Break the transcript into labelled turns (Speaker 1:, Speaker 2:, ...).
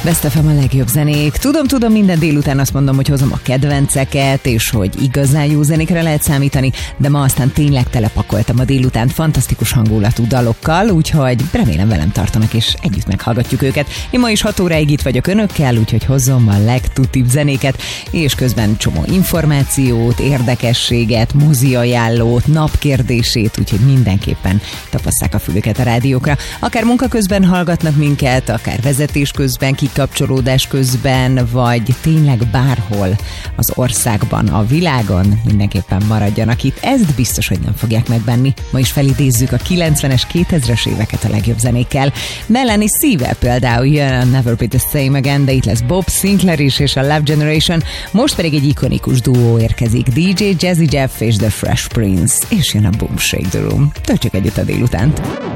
Speaker 1: Best FM a legjobb zenék. Tudom, minden délután azt mondom, hogy hozom a kedvenceket, és hogy igazán jó zenékre lehet számítani, de ma aztán tényleg telepakoltam a délután fantasztikus hangulatú dalokkal, úgyhogy remélem velem tartanak, és együtt meghallgatjuk őket. Én ma is 6 óráig itt vagyok önökkel, úgyhogy hozzom a legtutibb zenéket, és közben csomó információt, érdekességet, mozi ajánlót, napkérdését, úgyhogy mindenképpen tapasszák a fülüket a rádiókra. Akár munka közben hallgatnak minket, akár vezetés közben, kikapcsolódás közben, vagy tényleg bárhol az országban, a világon, mindenképpen maradjanak itt. Ezt biztos, hogy nem fogják megbánni. Ma is felidézzük a 90-es, 2000-es éveket a legjobb zenékkel. Melanie C-vel például jön a Never Be The Same Again, de itt lesz Bob Sinclair is és a Love Generation. Most pedig egy ikonikus duó érkezik, DJ Jazzy Jeff és The Fresh Prince, és jön a Boom Shake The Room. Töltsük együtt a délutánt!